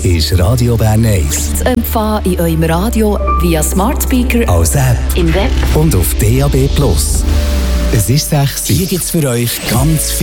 ist Radio Bern 1. Zu empfangen in eurem Radio via Smart Speaker, als App im Web und auf DAB+. Es ist 6. Hier gibt's für euch ganz viel